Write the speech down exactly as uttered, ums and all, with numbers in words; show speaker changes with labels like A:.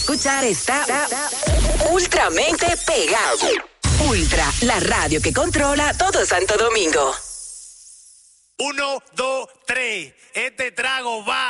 A: Escuchar está, está ultramente pegado. Ultra, la radio que controla todo Santo Domingo.
B: Uno, dos, tres. Este trago va.